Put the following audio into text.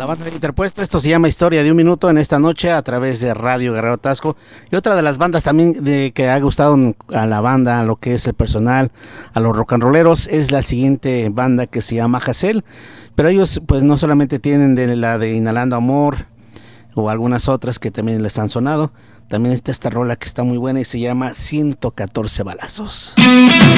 La banda de Interpuesto, esto se llama Historia de un Minuto en esta noche a través de Radio Guerrero Tasco. Y otra de las bandas también que ha gustado a la banda, a lo que es el personal, a los rock and rolleros, es la siguiente banda que se llama Hassel. Pero ellos pues no solamente tienen de la de Inhalando Amor o algunas otras que también les han sonado, también está esta rola que está muy buena y se llama 114 balazos.